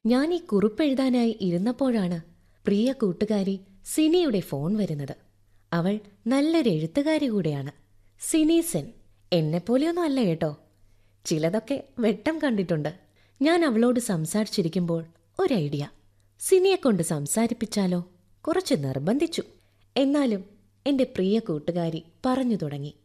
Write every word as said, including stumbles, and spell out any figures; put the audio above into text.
ഞാൻ ഈ കുറിപ്പെഴുതാനായി ഇരുന്നപ്പോഴാണ് പ്രിയ കൂട്ടുകാരി സിനിയുടെ ഫോൺ വരുന്നത്. അവൾ നല്ലൊരു എഴുത്തുകാരി കൂടെയാണ്. സിനി സെൻ. എന്നെപ്പോലെയൊന്നും അല്ല കേട്ടോ. ചിലതൊക്കെ വെട്ടം കണ്ടിട്ടുണ്ട്. ഞാൻ അവളോട് സംസാരിച്ചിരിക്കുമ്പോൾ ഒരു ഐഡിയ. സിനിയെക്കൊണ്ട് സംസാരിപ്പിച്ചാലോ? കുറച്ച് നിർബന്ധിച്ചു. എന്നാലും എൻ്റെ പ്രിയ കൂട്ടുകാരി പറഞ്ഞു തുടങ്ങി.